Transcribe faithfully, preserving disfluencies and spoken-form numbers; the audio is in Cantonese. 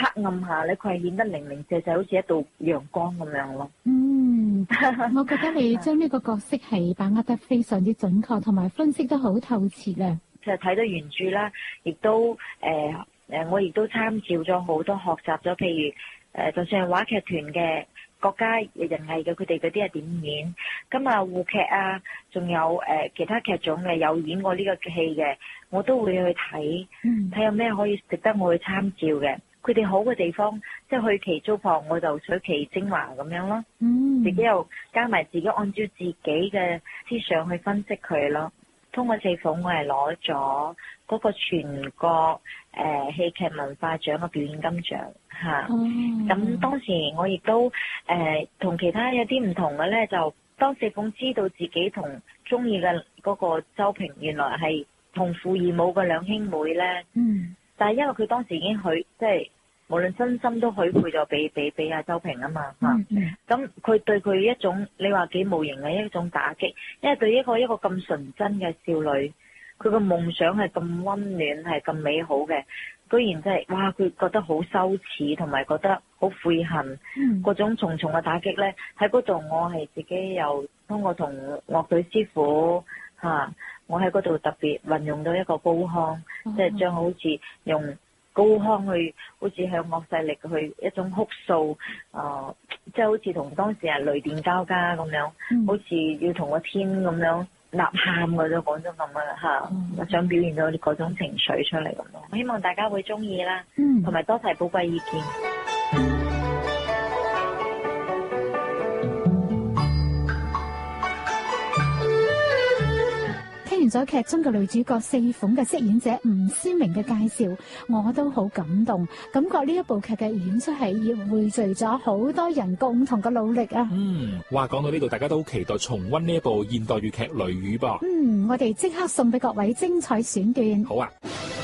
黑暗下咧，佢係顯得零零舍舍，好似一道陽光咁樣咯。 嗯，我覺得你將呢個角色係把握得非常之準確，同埋分析得好透徹咧。 就睇到原著啦，亦都誒誒、呃，我亦都參照咗好多學習咗，譬如誒、呃，就算係話劇團嘅國家人藝嘅，佢哋嗰啲係點演，咁啊滬劇啊，仲有誒、呃、其他劇種嘅有演過呢個戲嘅，我都會去睇，睇有咩可以值得我去參照嘅。佢哋好嘅地方，即係去其糟粕，我就取其精華咁樣咯。 嗯， 自己又加埋自己，按照自己嘅思想去分析佢咯。通過四鳳，我係攞咗嗰個全國誒、呃、戲劇文化獎嘅表演金獎嚇。咁、哦、當時我亦都誒同、呃、其他有啲唔同嘅咧，就當四鳳知道自己同中意嘅嗰個周平原來係同父異母嘅兩兄妹咧。嗯。但係因為佢當時已經許即係無論身心都許配咗俾俾俾阿周平啊嘛嚇。咁佢、嗯嗯、對佢一種你話幾無形嘅一種打擊，因為對一個一個咁純真嘅少女，佢個夢想係咁溫暖係咁美好嘅，居然真係哇！佢覺得好羞恥，同埋覺得好悔恨，嗰、嗯、種重重嘅打擊咧，喺嗰度我係自己又通過同樂隊師傅嚇。啊我喺嗰度特別運用到一個高腔，即係將好似用高腔去，好似向惡勢力去一種哭訴，啊，即係好似同當時係雷電交加咁樣，嗯、好似要同個天咁樣吶喊嗰種嗰種咁嘅嚇，我想表現到嗰種情緒出嚟咁咯。我希望大家會中意啦，同埋、嗯、多提寶貴意見。 聽完咗劇中嘅女主角四鳳嘅飾演者吳思明嘅介紹，我都好感動，感覺呢一部劇嘅演出係要匯聚咗好多人共同嘅努力啊！ 嗯，哇，講到呢度，大家都好期待重溫呢一部現代粵劇《雷雨》噃。 嗯，我哋即刻送俾各位精彩選段。 好啊！